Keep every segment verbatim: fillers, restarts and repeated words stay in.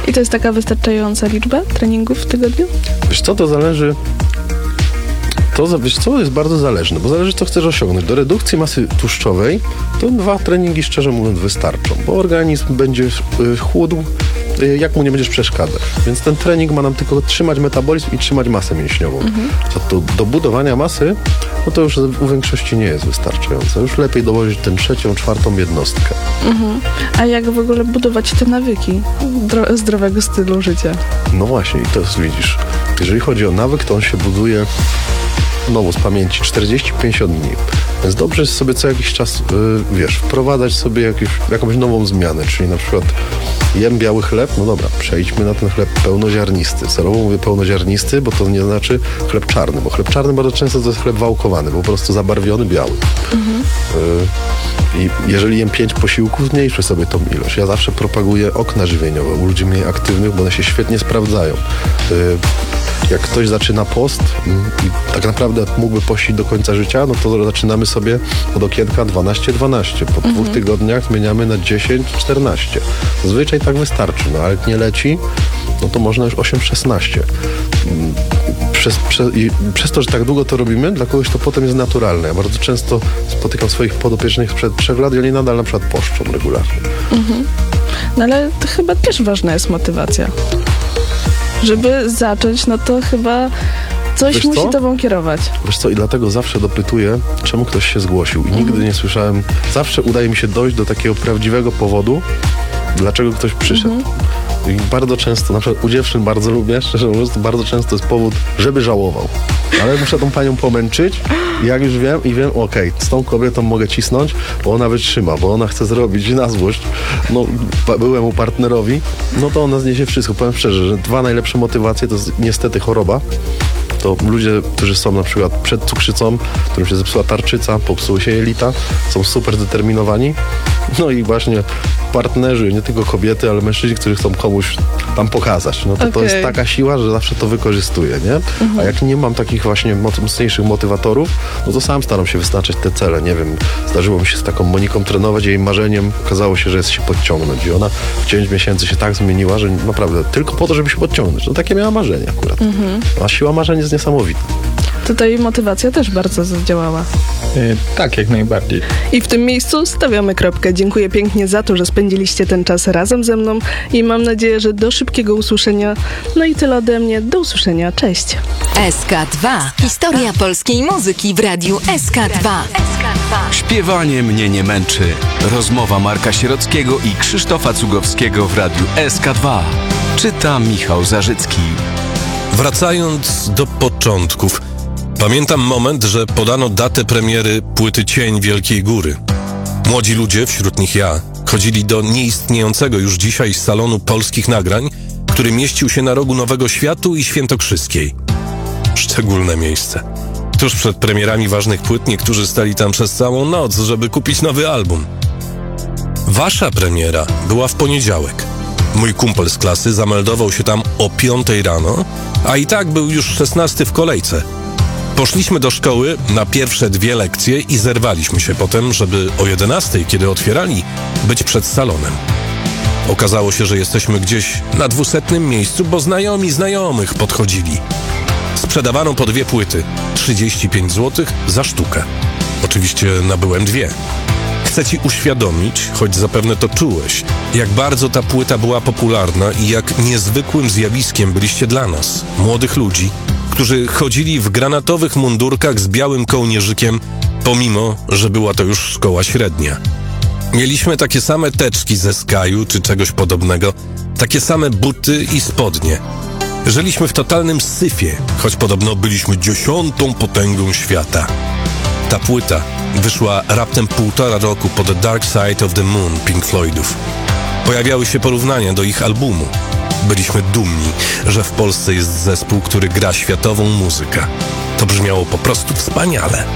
I to jest taka wystarczająca liczba treningów w tygodniu? Wiesz co, to zależy... To, wiesz co, jest bardzo zależne, bo zależy, co chcesz osiągnąć. Do redukcji masy tłuszczowej to dwa treningi, szczerze mówiąc, wystarczą, bo organizm będzie chłódł, jak mu nie będziesz przeszkadzać. Więc ten trening ma nam tylko trzymać metabolizm i trzymać masę mięśniową. Mhm. Co do, do budowania masy, no to już u większości nie jest wystarczające. Już lepiej dołożyć tę trzecią, czwartą jednostkę. Mhm. A jak w ogóle budować te nawyki dro- zdrowego stylu życia? No właśnie, i to jest, widzisz, jeżeli chodzi o nawyk, to on się buduje znowu z pamięci, czterdzieści do pięćdziesięciu dni. Więc dobrze jest sobie co jakiś czas, yy, wiesz, wprowadzać sobie jakieś, jakąś nową zmianę, czyli na przykład jem biały chleb, no dobra, przejdźmy na ten chleb pełnoziarnisty. Celowo mówię pełnoziarnisty, bo to nie znaczy chleb czarny, bo chleb czarny bardzo często to jest chleb wałkowany, po prostu zabarwiony biały. Mhm. Yy, I jeżeli jem pięć posiłków, zmniejszę sobie tą ilość. Ja zawsze propaguję okna żywieniowe u ludzi mniej aktywnych, bo one się świetnie sprawdzają. Yy, Jak ktoś zaczyna post i tak naprawdę mógłby pościć do końca życia, no to zaczynamy sobie od okienka dwanaście dwanaście. Po mhm. dwóch tygodniach zmieniamy na dziesięć czternaście. Zazwyczaj tak wystarczy, no ale jak nie leci, no to można już osiem szesnaście. Przez, przez, i przez to, że tak długo to robimy, dla kogoś to potem jest naturalne. Ja bardzo często spotykam swoich podopiecznych sprzed trzech lat i oni nadal na przykład poszczą regularnie. Mhm. No ale to chyba też ważna jest motywacja. Żeby zacząć, no to chyba coś Wiesz musi co? tobą kierować. Wiesz co, i dlatego zawsze dopytuję, czemu ktoś się zgłosił. I mhm. nigdy nie słyszałem, zawsze udaje mi się dojść do takiego prawdziwego powodu, dlaczego ktoś przyszedł. Mhm. I bardzo często, na przykład u dziewczyn bardzo lubię, szczerze mówiąc, to bardzo często jest powód, żeby żałował. Ale muszę tą panią pomęczyć i jak już wiem i wiem, okej, okay, z tą kobietą mogę cisnąć, bo ona wytrzyma, bo ona chce zrobić na złość, no byłemu partnerowi, no to ona zniesie wszystko. Powiem szczerze, że dwa najlepsze motywacje to jest niestety choroba. To ludzie, którzy są na przykład przed cukrzycą, którym się zepsuła tarczyca, popsuły się jelita, są super zdeterminowani. No i właśnie partnerzy, nie tylko kobiety, ale mężczyźni, którzy chcą komuś tam pokazać. No to, okay. to jest taka siła, że zawsze to wykorzystuję, nie? Mhm. A jak nie mam takich właśnie mocniejszych motywatorów, no to sam staram się wyznaczać te cele. Nie wiem, zdarzyło mi się z taką Moniką trenować, jej marzeniem okazało się, że jest się podciągnąć. I ona w dziewięć miesięcy się tak zmieniła, że naprawdę tylko po to, żeby się podciągnąć. No takie miała marzenie akurat. Mhm. A siła marzeń jest niesamowita. Tutaj motywacja też bardzo zadziałała. Yy, tak, jak najbardziej. I w tym miejscu stawiamy kropkę. Dziękuję pięknie za to, że spędziliście ten czas razem ze mną i mam nadzieję, że do szybkiego usłyszenia. No i tyle ode mnie. Do usłyszenia. Cześć. S K dwa. Historia polskiej muzyki w radiu S K dwa. Śpiewanie mnie nie męczy. Rozmowa Marka Sierockiego i Krzysztofa Cugowskiego w radiu S K dwa. Czyta Michał Zarzycki. Wracając do początków, pamiętam moment, że podano datę premiery płyty Cień Wielkiej Góry. Młodzi ludzie, wśród nich ja, chodzili do nieistniejącego już dzisiaj salonu polskich nagrań, który mieścił się na rogu Nowego Światu i Świętokrzyskiej. Szczególne miejsce. Tuż przed premierami ważnych płyt niektórzy stali tam przez całą noc, żeby kupić nowy album. Wasza premiera była w poniedziałek. Mój kumpel z klasy zameldował się tam o piątej rano, a i tak był już szesnasty w kolejce. Poszliśmy do szkoły na pierwsze dwie lekcje i zerwaliśmy się potem, żeby o jedenastej, kiedy otwierali, być przed salonem. Okazało się, że jesteśmy gdzieś na dwusetnym miejscu, bo znajomi znajomych podchodzili. Sprzedawano po dwie płyty, trzydzieści pięć złotych za sztukę. Oczywiście nabyłem dwie. Chcę ci uświadomić, choć zapewne to czułeś, jak bardzo ta płyta była popularna i jak niezwykłym zjawiskiem byliście dla nas, młodych ludzi, którzy chodzili w granatowych mundurkach z białym kołnierzykiem, pomimo, że była to już szkoła średnia. Mieliśmy takie same teczki ze Skyu czy czegoś podobnego, takie same buty i spodnie. Żyliśmy w totalnym syfie, choć podobno byliśmy dziesiątą potęgą świata. Ta płyta wyszła raptem półtora roku po The Dark Side of the Moon Pink Floydów. Pojawiały się porównania do ich albumu. Byliśmy dumni, że w Polsce jest zespół, który gra światową muzykę. To brzmiało po prostu wspaniale.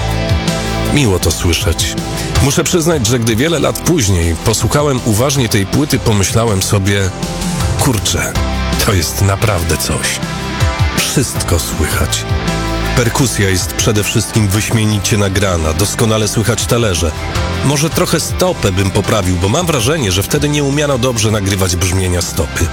Miło to słyszeć. Muszę przyznać, że gdy wiele lat później posłuchałem uważnie tej płyty, pomyślałem sobie, kurczę, to jest naprawdę coś. Wszystko słychać. Perkusja jest przede wszystkim wyśmienicie nagrana, doskonale słychać talerze. Może trochę stopę bym poprawił, bo mam wrażenie, że wtedy nie umiano dobrze nagrywać brzmienia stopy.